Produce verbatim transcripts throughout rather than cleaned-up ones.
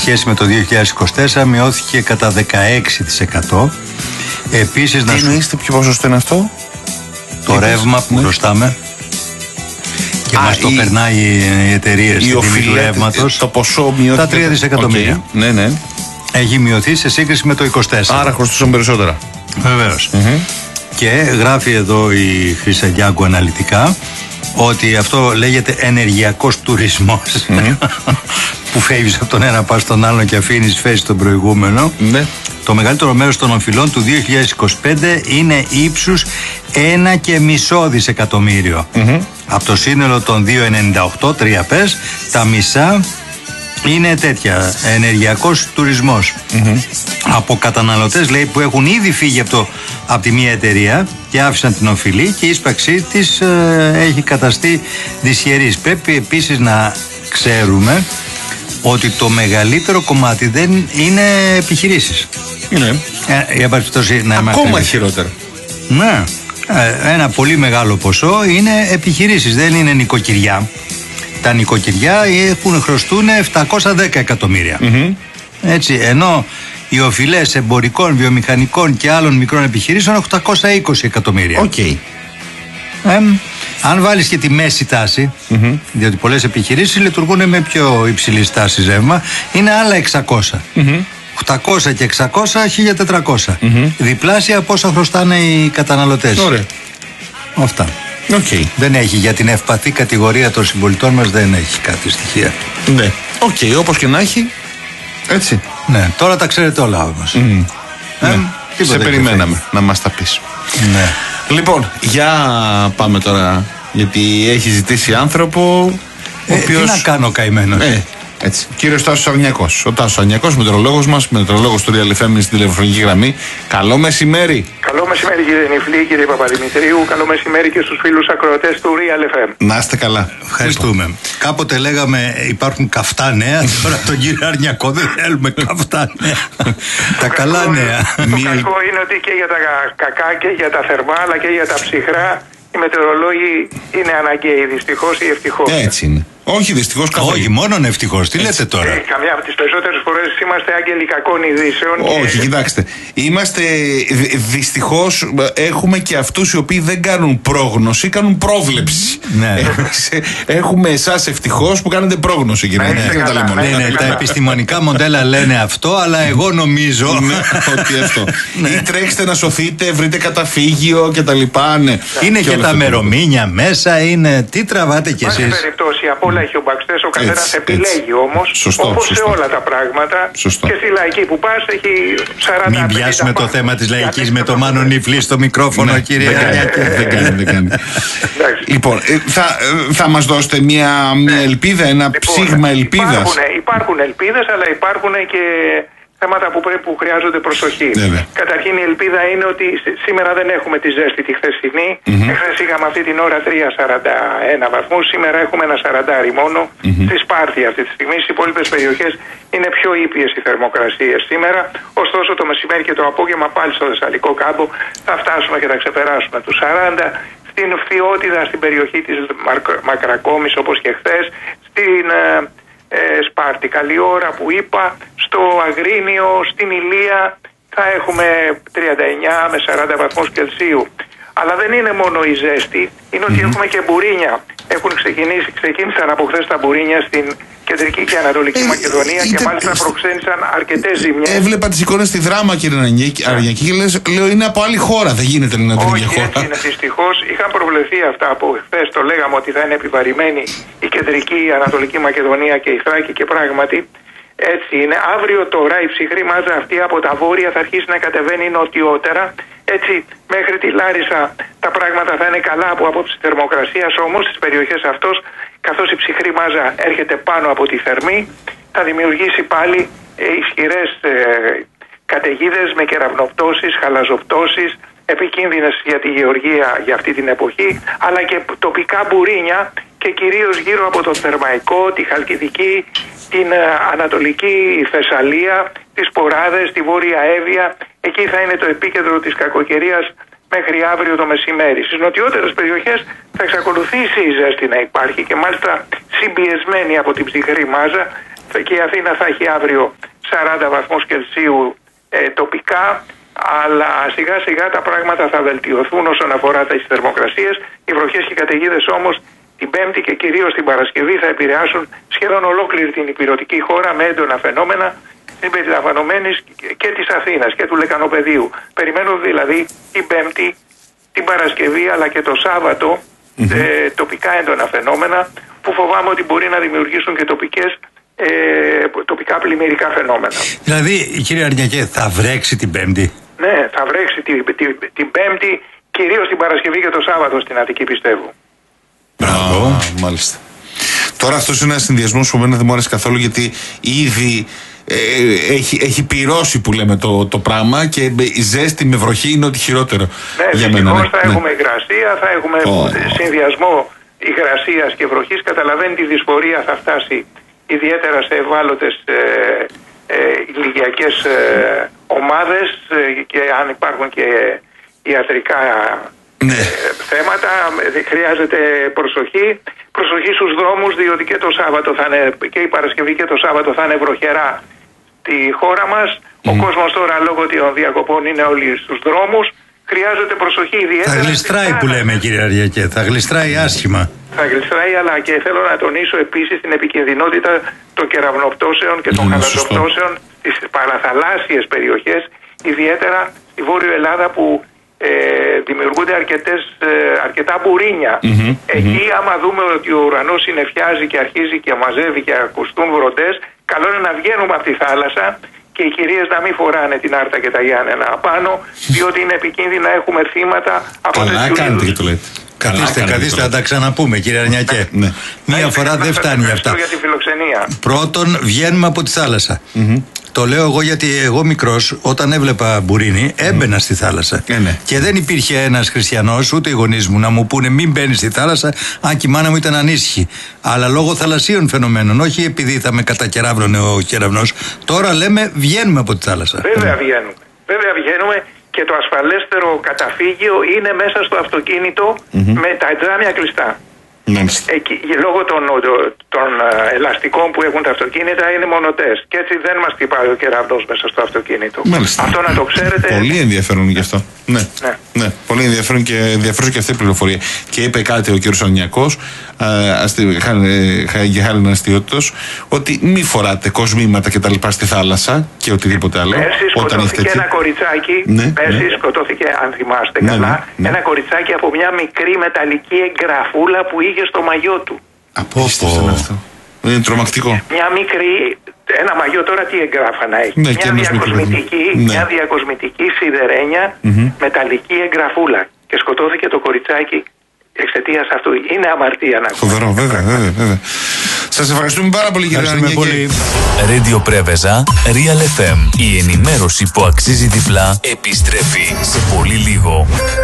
σχέση με το δύο χιλιάδες είκοσι τέσσερα μειώθηκε κατά δεκαέξι τοις εκατό. Επίσης, τι εννοείστε, ποιο ποσοστό είναι αυτό? Το Είπες, ρεύμα που ναι. χρωστάμε και Α, μας το η... περνάει η εταιρεία στην τιμή του ρεύματος. Το ποσό μειώθηκε. Τα τρία δισεκατομμύρια. Okay. Ναι, ναι. Έχει μειωθεί σε σύγκριση με το είκοσι τέσσερα. Άρα χρωστούσαν περισσότερα. Βεβαίως. Mm-hmm. Και γράφει εδώ η Χρυσαγιάκου αναλυτικά ότι αυτό λέγεται ενεργειακός τουρισμός. Mm-hmm. Που φεύγεις από τον ένα πας στον άλλον και αφήνεις φέση στον προηγούμενο. Mm-hmm. Το μεγαλύτερο μέρος των οφειλών του δύο χιλιάδες είκοσι πέντε είναι ύψους ένα και μισό δισεκατομμύριο. Mm-hmm. Από το σύνολο των δύο ενενήντα οκτώ, τρία πες, τα μισά είναι τέτοια, ενεργειακός τουρισμός. Mm-hmm. Από καταναλωτές, λέει, που έχουν ήδη φύγει από, το, από τη μία εταιρεία και άφησαν την οφειλή και η ίσπαξή της ε, έχει καταστεί δυσχερής. Πρέπει επίσης να ξέρουμε ότι το μεγαλύτερο κομμάτι δεν είναι επιχειρήσεις. Ναι. Ε, για παράδειγμα, να ακόμα χειρότερα. Ναι. Ε, ένα πολύ μεγάλο ποσό είναι επιχειρήσεις, δεν είναι νοικοκυριά. Τα νοικοκυριά έχουν χρωστούν επτακόσια δέκα εκατομμύρια. Mm-hmm. Έτσι, ενώ οι οφειλές εμπορικών, βιομηχανικών και άλλων μικρών επιχειρήσεων οκτακόσια είκοσι εκατομμύρια. Okay. Ε, αν βάλεις και τη μέση τάση, mm-hmm. διότι πολλές επιχειρήσεις λειτουργούν με πιο υψηλή τάση ρεύμα, είναι άλλα εξακόσια. Mm-hmm. οκτακόσια και εξακόσια, χίλια τετρακόσια. Mm-hmm. Διπλάσια από όσα χρωστάνε οι καταναλωτές. Ωραία. Αυτά. Okay. Δεν έχει, για την ευπαθή κατηγορία των συμπολιτών μας δεν έχει κάτι στοιχεία. Ναι. Οκ, okay, όπως και να έχει. Έτσι. Ναι, τώρα τα ξέρετε όλα όμως. Mm. Ε, ναι. Σε περιμέναμε να μας τα πεις. Ναι. Λοιπόν, για πάμε τώρα, γιατί έχει ζητήσει άνθρωπο. Ε, ο οποίος... Τι να κάνω καημένος. Ε, έτσι. Κύριος Τάσος Αρνιακός. Ο Τάσος Αρνιακός, μετεωρολόγος μας, μετεωρολόγος του Real εφ εμ στην τηλεφωνική γραμμή. Καλό μεσημέρι. Καλό μεσημέρι, κύριε Νιφλή, κύριε Παπαδημητρίου. Καλό μεσημέρι και στους φίλους ακροατές του Real εφ εμ. Να είστε καλά. Ευχαριστούμε. Λοιπόν. Κάποτε λέγαμε υπάρχουν καυτά νέα. Τώρα τον κύριο Αρνιακό δεν θέλουμε καυτά νέα. Τα καλά νέα. Το κακό είναι ότι και για τα κακά και για τα θερμά, αλλά και για τα ψυχρά οι μετεωρολόγοι είναι αναγκαίοι, δυστυχώς ή ευτυχώς. Έτσι είναι. Όχι, δυστυχώς καθόλου. Όχι, μόνον ευτυχώς. Τι λέτε τώρα. Ε, καμιά από τις περισσότερες φορές είμαστε άγγελοι κακών ειδήσεων. Όχι, και... κοιτάξτε. Είμαστε δυστυχώς έχουμε και αυτούς οι οποίοι δεν κάνουν πρόγνωση, κάνουν πρόβλεψη. Ναι. Έχουμε εσάς ευτυχώς που κάνετε πρόγνωση, κύριε. Ναι, ναι, ναι, τα, λέμε, ναι, ναι, τα επιστημονικά μοντέλα λένε αυτό, αλλά εγώ νομίζω ότι αυτό. Ή τρέξτε να σωθείτε, βρείτε καταφύγιο κτλ. Ναι. Είναι και τα μερομήνια μέσα, είναι. Τι τραβάτε κι εσείς. Απ' όλα έχει ο μπαξτές, ο καθένας επιλέγει όμως, σωστό, όπως σωστό. σε όλα τα πράγματα. Σωστό. Και στη λαϊκή που πας έχει σαράντα. Μην πιάσουμε το θέμα της λαϊκής με το Μάνο Νιφλή στο μικρόφωνο, ναι, κύριε Αρνιακέ. Δεν κάνει, δεν κάνει. Λοιπόν, θα, θα μας δώσετε μια, μια ελπίδα, ένα λοιπόν, ψήγμα ελπίδας. Υπάρχουν, υπάρχουν ελπίδες, αλλά υπάρχουν και θέματα που, πρέπει, που χρειάζονται προσοχή. Βέβαια. Καταρχήν η ελπίδα είναι ότι σήμερα δεν έχουμε τη ζέστη τη χθεσινή. Mm-hmm. Εχθές είχαμε αυτή την ώρα τρία κόμμα σαράντα ένα βαθμούς. Σήμερα έχουμε ένα σαραντάρι μόνο. Mm-hmm. Στη Σπάρτη αυτή τη στιγμή. Στις υπόλοιπες περιοχές είναι πιο ήπιες οι θερμοκρασίες σήμερα. Ωστόσο το μεσημέρι και το απόγευμα πάλι στο Θεσσαλικό κάμπο θα φτάσουμε και θα ξεπεράσουμε τους σαράντα. Στην Φθιώτιδα, στην περιοχή της Μακρακόμης όπως και χθες. Στην Ε, Σπάρτη. Καλή ώρα που είπα, στο Αγρίνιο, στην Ηλία θα έχουμε τριάντα εννιά με σαράντα βαθμούς Κελσίου. Αλλά δεν είναι μόνο η ζέστη, είναι ότι mm-hmm. έχουμε και μπουρίνια. Έχουν ξεκινήσει, ξεκίνησαν από χθες τα μπουρίνια στην Κεντρική και Ανατολική ε, Μακεδονία είτε, και μάλιστα προξένησαν αρκετές ζημιές. Έβλεπα τις εικόνες στη Δράμα, κύριε Αρνιακή, και λες, λέω είναι από άλλη χώρα, δεν γίνεται να είναι από την ίδια χώρα. Όχι, είναι δυστυχώς. Είχαν προβλεφθεί αυτά από χθες, το λέγαμε ότι θα είναι επιβαρημένη η Κεντρική, η Ανατολική Μακεδονία και η Θράκη και πράγματι έτσι είναι. Αύριο τώρα η ψυχρή μάζα αυτή από τα βόρεια θα αρχίσει να κατεβαίνει νοτιότερα. Έτσι μέχρι τη Λάρισα τα πράγματα θα είναι καλά από άποψη θερμοκρασίας, όμως στις περιοχές αυτός, καθώς η ψυχρή μάζα έρχεται πάνω από τη θερμή, θα δημιουργήσει πάλι ε, ισχυρές ε, καταιγίδες με κεραυνοπτώσεις, χαλαζοπτώσεις, επικίνδυνες για τη γεωργία για αυτή την εποχή, αλλά και τοπικά μπουρίνια και κυρίως γύρω από το Θερμαϊκό, τη Χαλκιδική, την ε, Ανατολική Θεσσαλία, τις Ποράδες, τη Βόρεια Εύβοια. Εκεί θα είναι το επίκεντρο της κακοκαιρίας μέχρι αύριο το μεσημέρι. Στις νοτιότερες περιοχές θα εξακολουθήσει η ζέστη να υπάρχει και μάλιστα συμπιεσμένη από την ψυχρή μάζα και η Αθήνα θα έχει αύριο σαράντα βαθμούς Κελσίου ε, τοπικά, αλλά σιγά σιγά τα πράγματα θα βελτιωθούν όσον αφορά τις θερμοκρασίες. Οι βροχές και οι καταιγίδες όμως την Πέμπτη και κυρίως την Παρασκευή θα επηρεάσουν σχεδόν ολόκληρη την ηπειρωτική χώρα με έντονα φαινόμενα, συμπεριλαμβανομένης και της Αθήνας και του Λεκανοπεδίου. Περιμένω δηλαδή την Πέμπτη, την Παρασκευή αλλά και το Σάββατο mm-hmm. ε, τοπικά έντονα φαινόμενα που φοβάμαι ότι μπορεί να δημιουργήσουν και τοπικές, ε, τοπικά πλημμυρικά φαινόμενα. Δηλαδή, κύριε Αρνιακέ, θα βρέξει την Πέμπτη? Ναι, θα βρέξει την, την, την Πέμπτη, κυρίως την Παρασκευή και το Σάββατο στην Αττική, πιστεύω. Μπράβο. Ah, μάλιστα. Τώρα αυτός είναι ένας συνδυασμός που εμένα δεν μου άρεσε καθόλου, γιατί ήδη ε, έχει, έχει πυρώσει που λέμε το, το πράγμα, και η ζέστη με βροχή είναι ό,τι χειρότερο. Ναι, για μένα, ναι. θα ναι. έχουμε υγρασία, θα έχουμε oh. συνδυασμό υγρασίας και βροχής. Καταλαβαίνει τη δυσφορία θα φτάσει ιδιαίτερα σε ευάλωτες ε, ε, ηλικιακές ε, ομάδες ε, και αν υπάρχουν και ιατρικά ναι. ε, θέματα, ε, χρειάζεται προσοχή. Προσοχή στους δρόμους, διότι και το Σάββατο θα είναι, και η Παρασκευή και το Σάββατο θα είναι βροχερά στη χώρα μας. Mm. Ο κόσμος τώρα λόγω των διακοπών είναι όλοι στους δρόμους. Χρειάζεται προσοχή ιδιαίτερα. Θα γλιστράει που λέμε, κύριε Αριακέ, θα γλιστράει άσχημα. Θα γλιστράει, αλλά και θέλω να τονίσω επίσης την επικινδυνότητα των κεραυνοπτώσεων και των χαλαζοπτώσεων στις παραθαλάσσιες περιοχές, ιδιαίτερα στη Βόρειο Ελλάδα που ε, δημιουργούνται αρκετές, ε, αρκετά μπουρίνια. Mm-hmm, Εκεί mm-hmm. άμα δούμε ότι ο ουρανός συννεφιάζει και αρχίζει και μαζεύει και ακουστούν βροντές, καλό είναι να βγαίνουμε από τη θάλασσα και οι κυρίες να μην φοράνε την άρτα και τα Γιάννενα απάνω, διότι είναι επικίνδυνα, έχουμε θύματα από τέτοιου είδους. Καλά κάνετε και το λέτε. Καθίστε, καθίστε, θα τα ξαναπούμε, κύριε Αρνιακέ. Ναι, ναι. Μία να, φορά δεν φτάνει αυτά. Για τη φιλοξενία. Πρώτον, βγαίνουμε από τη θάλασσα. Mm-hmm. Το λέω εγώ γιατί εγώ μικρός, όταν έβλεπα μπουρίνι, έμπαινα mm. στη θάλασσα. Ε, ναι. Και δεν υπήρχε ένας χριστιανός, ούτε οι γονείς μου, να μου πούνε μην μπαίνεις στη θάλασσα, αν και η μάνα μου ήταν ανήσυχη. Αλλά λόγω θαλασσίων φαινομένων, όχι επειδή θα με κατακεράβλωνε ο κεραυνός. Τώρα λέμε βγαίνουμε από τη θάλασσα. Βέβαια βγαίνουμε. Βέβαια βγαίνουμε. Και το ασφαλέστερο καταφύγιο είναι μέσα στο αυτοκίνητο mm-hmm. με τα τζάμια κλειστά. Mm-hmm. Εκεί, λόγω των, των ελαστικών που έχουν τα αυτοκίνητα είναι μονοτές. Και έτσι δεν μας χτυπάει ο κεραυνός μέσα στο αυτοκίνητο. Μάλιστα. Αυτό να το ξέρετε. Πολύ ενδιαφέρον γι' αυτό. Ναι. Ναι. ναι. Πολύ ενδιαφέρον και ενδιαφέρον και αυτή η πληροφορία. Και είπε κάτι ο κ. Αρνιακός, για χάρη αστείωτος, ότι μη φοράτε κοσμήματα και τα λοιπά στη θάλασσα και οτιδήποτε άλλο. Πέρσι σκοτώθηκε ένα κοριτσάκι, ναι, πέρσι ναι. σκοτώθηκε, αν θυμάστε ναι, καλά, ναι, ναι. ένα κοριτσάκι από μια μικρή μεταλλική εγγραφούλα που είχε στο μαγιό του. Απίστευτο αυτό. Είναι τρομακτικό. Μια μικρή, ένα μαγιό τώρα τι εγγράφα να έχει. Ναι, μια, διακοσμητική, ναι. μια διακοσμητική σιδερένια mm-hmm. μεταλλική εγγραφούλα. Και σκοτώθηκε το κοριτσάκι εξαιτίας αυτού. Είναι αμαρτία να πούμε. Φοβερό, βέβαια, βέβαια, βέβαια. Σας ευχαριστούμε πάρα πολύ, κύριε Αρνιακέ. Radio Πρέβεζα, Real εφ εμ. Η ενημέρωση που αξίζει διπλά επιστρέφει σε πολύ λίγο.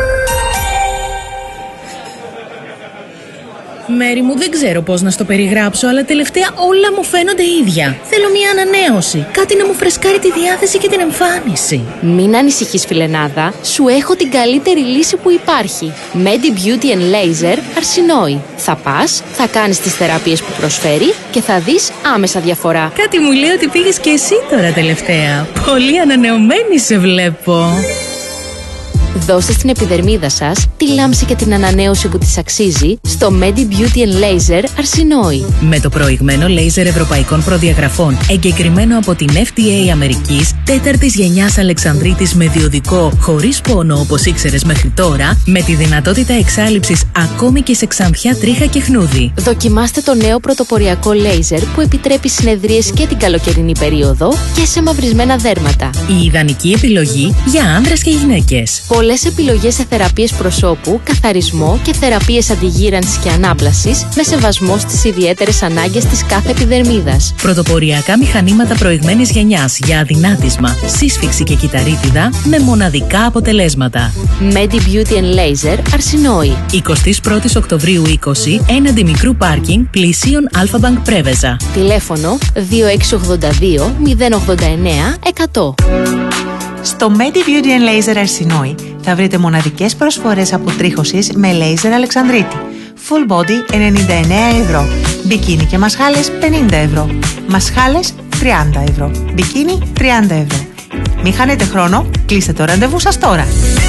Μέρη μου, δεν ξέρω πώς να στο περιγράψω, αλλά τελευταία όλα μου φαίνονται ίδια. Θέλω μια ανανέωση. Κάτι να μου φρεσκάρει τη διάθεση και την εμφάνιση. Μην ανησυχείς, φιλενάδα. Σου έχω την καλύτερη λύση που υπάρχει. Medi Beauty and Laser Αρσινόη. Θα πας, θα κάνεις τις θεραπείες που προσφέρει και θα δεις άμεσα διαφορά. Κάτι μου λέει ότι πήγες και εσύ τώρα τελευταία. Πολύ ανανεωμένη σε βλέπω. Δώστε στην επιδερμίδα σας τη λάμψη και την ανανέωση που της αξίζει στο Medi Beauty and Laser Αρσινόη. Με το προηγμένο λέιζερ ευρωπαϊκών προδιαγραφών, εγκεκριμένο από την εφ ντι έι Αμερικής, τέταρτης γενιάς Αλεξανδρίτης με διοδικό, χωρίς πόνο όπως ήξερες μέχρι τώρα, με τη δυνατότητα εξάλειψης ακόμη και σε ξανθιά, τρίχα και χνούδι. Δοκιμάστε το νέο πρωτοποριακό λέιζερ που επιτρέπει συνεδρίες και την καλοκαιρινή περίοδο και σε μαυρισμένα δέρματα. Η ιδανική επιλογή για άνδρες και γυναίκες. Πολλές επιλογές σε θεραπείες προσώπου, καθαρισμό και θεραπείες αντιγύρανσης και ανάπλασης με σεβασμό στις ιδιαίτερες ανάγκες της κάθε επιδερμίδας. Πρωτοποριακά μηχανήματα προηγμένης γενιάς για αδυνάτισμα, σύσφυξη και κυταρίτιδα με μοναδικά αποτελέσματα. Medi Beauty and Laser Αρσινόη. εικοστή πρώτη Οκτωβρίου είκοσι, έναντι μικρού πάρκινγκ πλησίων Αλφα-Bank Πρέβεζα. Τηλέφωνο δύο έξι ογδόντα δύο μηδέν ογδόντα εννέα εκατό. Στο Medi Beauty and Laser Αρσινόη θα βρείτε μοναδικές προσφορές αποτρίχωσης με λέιζερ Αλεξανδρίτη. Full body ενενήντα εννέα ευρώ Μπικίνι και μασχάλες πενήντα ευρώ. Μασχάλες τριάντα ευρώ. Μπικίνι τριάντα ευρώ. Μην χάνετε χρόνο, κλείστε το ραντεβού σας τώρα.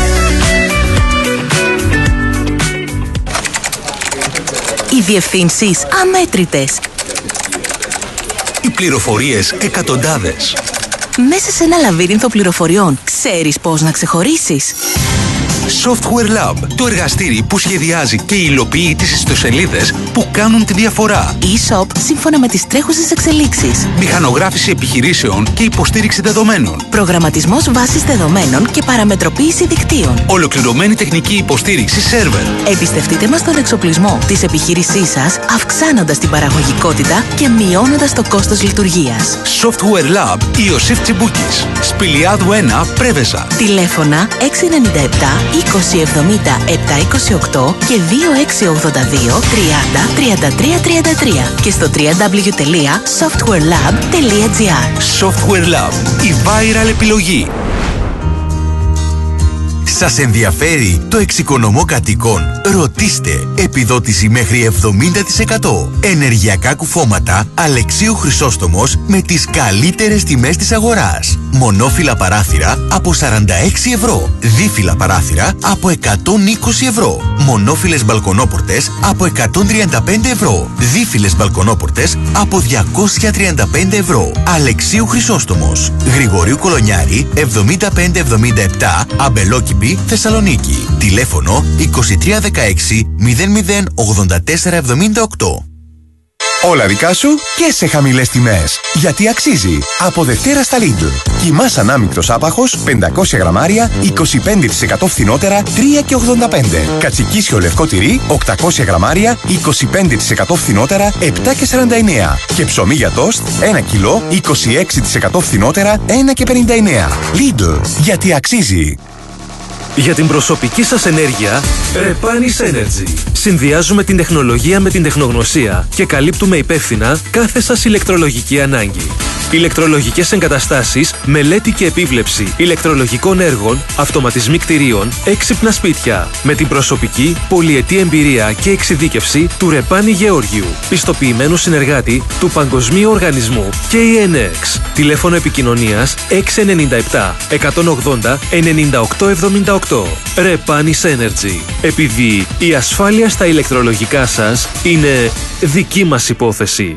Οι διευθύνσεις αμέτρητες. Οι πληροφορίες εκατοντάδες. Μέσα σε ένα λαβύρινθο πληροφοριών, ξέρεις πώς να ξεχωρίσεις? Software Lab, το εργαστήρι που σχεδιάζει και υλοποιεί τις ιστοσελίδες που κάνουν τη διαφορά. E-shop σύμφωνα με τις τρέχουσες εξελίξεις. Μηχανογράφηση επιχειρήσεων και υποστήριξη δεδομένων. Προγραμματισμός βάσης δεδομένων και παραμετροποίηση δικτύων. Ολοκληρωμένη τεχνική υποστήριξη σερβερ. Εμπιστευτείτε μας τον εξοπλισμό της επιχείρησής σας, αυξάνοντας την παραγωγικότητα και μειώνοντας το κόστος λειτουργίας. Software Lab Ιωσήφ Τσιμπούκης, Σπηλιάδου ένα, Πρέβεζα. Τηλέφωνα έξι εννιά επτά είκοσι εβδομήντα επτακόσια είκοσι οκτώ και δύο έξι ογδόντα δύο τριάντα τριάντα τρία τριάντα τρία και στο double-u double-u double-u τελεία software lab τελεία gr. Software Lab, η viral επιλογή. Σας ενδιαφέρει το εξοικονομώ κατοικών? Ρωτήστε. Επιδότηση μέχρι εβδομήντα τοις εκατό. Ενεργειακά κουφώματα Αλεξίου Χρυσόστομος με τις καλύτερες τιμές της αγοράς. Μονόφυλλα παράθυρα από σαράντα έξι ευρώ. Δίφυλλα παράθυρα από εκατόν είκοσι ευρώ. Μονόφυλλες μπαλκονόπορτες από εκατόν τριάντα πέντε ευρώ. Δίφυλλες μπαλκονόπορτες από διακόσια τριάντα πέντε ευρώ. Αλεξίου Χρυσόστομος. Γρηγορίου Κολονιάρη εβδομήντα πέντε εβδομήντα επτά, Αμπελόκηπη, Θεσσαλονίκη. Τηλέφωνο είκοσι τρία δεκαέξι μηδέν μηδέν ογδόντα τέσσερα εβδομήντα οκτώ. Όλα δικά σου και σε χαμηλές τιμές. Γιατί αξίζει. Από Δευτέρα στα Lidl. Κιμάς ανάμεικτος άπαχος πεντακόσια γραμμάρια είκοσι πέντε τοις εκατό φθηνότερα τρία και ογδόντα πέντε. Κατσικίσιο λευκό τυρί οκτακόσια γραμμάρια είκοσι πέντε τοις εκατό φθηνότερα επτά και σαράντα εννέα. Και ψωμί για τόστ ένα κιλό είκοσι έξι τοις εκατό φθηνότερα ένα και πενήντα εννέα. Lidl. Γιατί αξίζει. Για την προσωπική σας ενέργεια, Repanis Energy. Συνδυάζουμε την τεχνολογία με την τεχνογνωσία και καλύπτουμε υπεύθυνα κάθε σας ηλεκτρολογική ανάγκη. Ηλεκτρολογικές εγκαταστάσεις, μελέτη και επίβλεψη ηλεκτρολογικών έργων, αυτοματισμοί κτηρίων, έξυπνα σπίτια. Με την προσωπική, πολυετή εμπειρία και εξειδίκευση του Ρεπάνη Γεώργιου, πιστοποιημένου συνεργάτη του Παγκοσμίου Οργανισμού και η ΕΝΕΞ. Τηλέφωνο επικοινωνίας έξι εννιά επτά εκατόν ογδόντα ενενήντα οκτώ εβδομήντα οκτώ. Repanis Energy. Επειδή η ασφάλεια στα ηλεκτρολογικά σας είναι δική μας υπόθεση.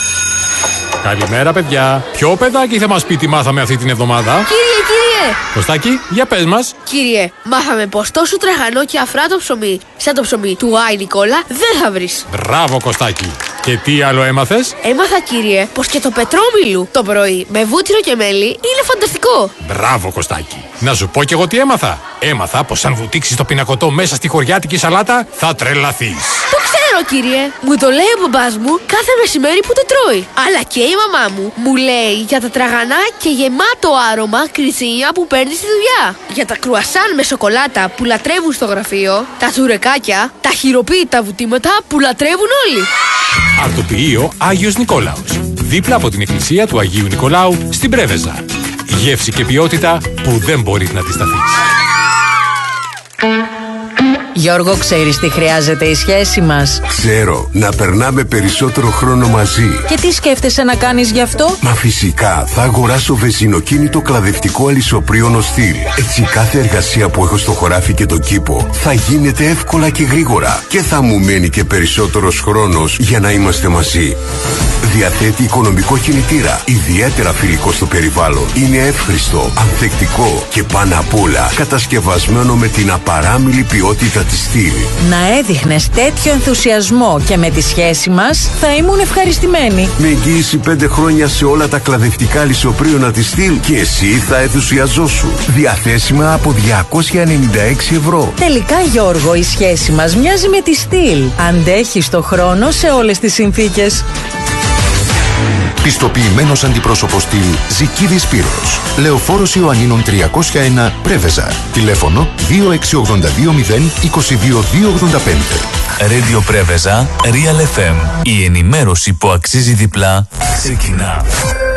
Καλημέρα, παιδιά. Ποιο παιδάκι θα μας πει τι μάθαμε αυτή την εβδομάδα? Κύριε, κύριε! Κωστάκη, για πες μας. Κύριε, μάθαμε πως τόσο τραγανό και αφράτο ψωμί, σαν το ψωμί του Άι Νικόλα, δεν θα βρεις. Μπράβο, Κωστάκη. Και τι άλλο έμαθες? Έμαθα, κύριε, πως και το πετρόμιλου το πρωί με βούτυρο και μέλι είναι φανταστικό. Μπράβο, Κωστάκη. Να σου πω κι εγώ τι έμαθα. Έμαθα πως αν βουτήξεις το πινακωτό μέσα στη χωριάτικη σαλάτα, θα τρελαθείς. Το ξέρω, κύριε. Μου το λέει ο μπαμπάς μου κάθε μεσημέρι που το τρώει. Αλλά και η μαμά μου μου λέει για τα τραγανά και γεμάτο άρωμα κρυτσίνια που παίρνει στη δουλειά. Για τα κρουασάν με σοκολάτα που λατρεύουν στο γραφείο. Τα τσουρεκάκια, τα χειροποίητα βουτήματα που λατρεύουν όλοι. Αρτοποιείο Άγιος Νικόλαος. Δίπλα από την εκκλησία του Αγίου Νικολάου στην Πρέβεζα. Γεύση και ποιότητα που δεν μπορείς να αντισταθείς. Γιώργο, ξέρεις τι χρειάζεται η σχέση μας? Ξέρω, να περνάμε περισσότερο χρόνο μαζί. Και τι σκέφτεσαι να κάνεις γι' αυτό? Μα φυσικά, θα αγοράσω βενζινοκίνητο κλαδευτικό αλυσοπρίωνο στυλ. Έτσι κάθε εργασία που έχω στο χωράφι και το κήπο θα γίνεται εύκολα και γρήγορα. Και θα μου μένει και περισσότερος χρόνος για να είμαστε μαζί. Διαθέτει οικονομικό κινητήρα, ιδιαίτερα φιλικό στο περιβάλλον. Είναι εύχριστο, ανθεκτικό και πάνω απ' όλα κατασκευασμένο με την απαράμιλη ποιότητα της στυλ. Να έδειχνες τέτοιο ενθουσιασμό και με τη σχέση μας θα ήμουν ευχαριστημένη. Με εγγύηση πέντε χρόνια σε όλα τα κλαδευτικά λησοπρίωνα της στυλ και εσύ θα ενθουσιαζόσου. Διαθέσιμα από διακόσια ενενήντα έξι ευρώ. Τελικά, Γιώργο, η σχέση μας μοιάζει με τη στυλ. Αντέχει το χρόνο σε όλες τις συνθήκες. Πιστοποιημένος αντιπρόσωπος στυλ Ζικίδης Σπύρος. Λεωφόρος Ιωαννίνων τριακόσια ένα, Πρέβεζα. Τηλέφωνο δύο έξι ογδόντα δύο μηδέν είκοσι δύο δύο ογδόντα πέντε. Radio Πρέβεζα, Real εφ εμ. Η ενημέρωση που αξίζει διπλά ξεκινά.